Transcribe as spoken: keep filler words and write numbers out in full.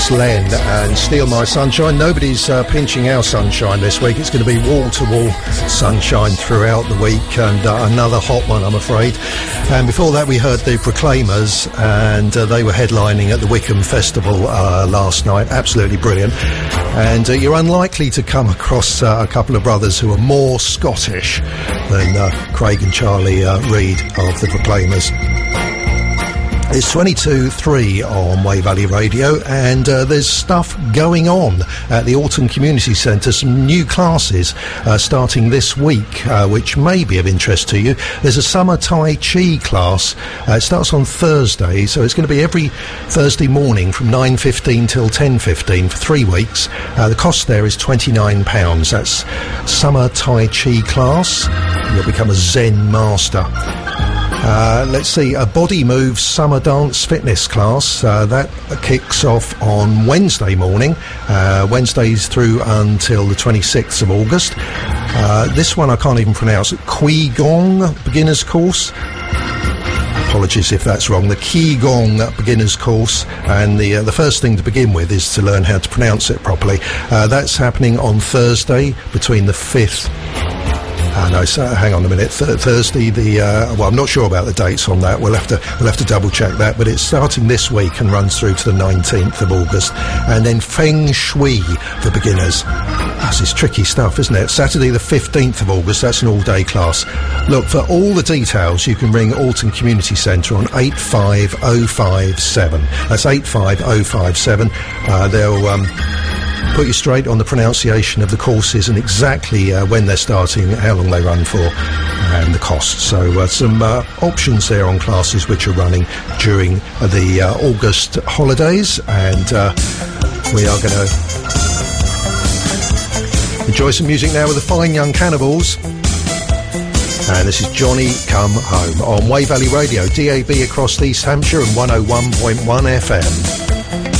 That's Len and Steal My Sunshine. Nobody's uh, pinching our sunshine this week. It's going to be wall-to-wall sunshine throughout the week, and uh, another hot one, I'm afraid. And before that, we heard the Proclaimers, and uh, they were headlining at the Wickham Festival uh, last night. Absolutely brilliant. And uh, you're unlikely to come across uh, a couple of brothers who are more Scottish than uh, Craig and Charlie uh, Reid of the Proclaimers. It's twenty-two three on Wey Valley Radio, and uh, there's stuff going on at the Alton Community Centre. Some new classes uh, starting this week, uh, which may be of interest to you. There's a summer Tai Chi class. Uh, it starts on Thursday, so it's going to be every Thursday morning from nine fifteen till ten fifteen for three weeks. Uh, the cost there is twenty-nine pounds. That's summer Tai Chi class. You'll become a Zen master. Uh, let's see, a Body Move Summer Dance Fitness class. Uh, that kicks off on Wednesday morning, uh, Wednesdays through until the twenty-sixth of August. Uh, this one I can't even pronounce. Qigong Beginners Course. Apologies if that's wrong. The Qigong Beginners Course, and the uh, the first thing to begin with is to learn how to pronounce it properly. Uh, that's happening on Thursday between the fifth. Uh, no, so hang on a minute. Th- Thursday, the uh, well, I'm not sure about the dates on that. We'll have to we'll have to double check that. But it's starting this week and runs through to the nineteenth of August. And then Feng Shui for beginners. This is tricky stuff, isn't it? Saturday, the fifteenth of August. That's an all-day class. Look, for all the details, you can ring Alton Community Centre on eight five oh five seven. That's eight five oh five seven. Uh, they'll um, put you straight on the pronunciation of the courses and exactly uh, when they're starting, how long they run for, and the cost. So uh, some uh, options there on classes which are running during uh, the uh, August holidays, and uh, we are going to enjoy some music now with the Fine Young Cannibals. And this is Johnny Come Home on Wey Valley Radio, D A B across East Hampshire and one oh one point one F M.